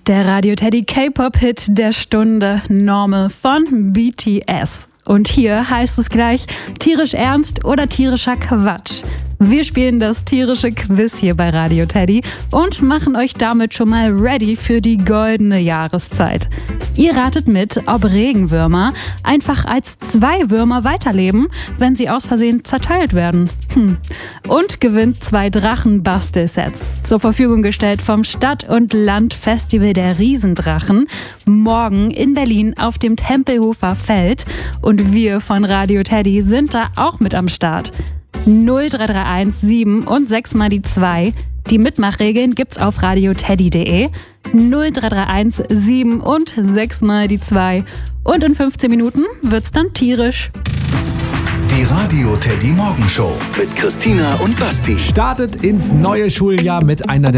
Der Radio Teddy K-Pop-Hit der Stunde Normal von BTS. Und hier heißt es gleich tierisch ernst oder tierischer Quatsch. Wir spielen das tierische Quiz hier bei Radio Teddy und machen euch damit schon mal ready für die goldene Jahreszeit. Ihr ratet mit, ob Regenwürmer einfach als zwei Würmer weiterleben, wenn sie aus Versehen zerteilt werden. Und gewinnt 2 Drachen-Bastel-Sets. Zur Verfügung gestellt vom Stadt- und Land-Festival der Riesendrachen. Morgen in Berlin auf dem Tempelhofer Feld. Und wir von Radio Teddy sind da auch mit am Start. 0331 7 und 6 mal die 2. Die Mitmachregeln gibt's auf radioteddy.de. 0331 7 und 6 mal die 2. Und in 15 Minuten wird's dann tierisch. Die Radio Teddy Morgenshow mit Christina und Basti Startet ins neue Schuljahr mit einer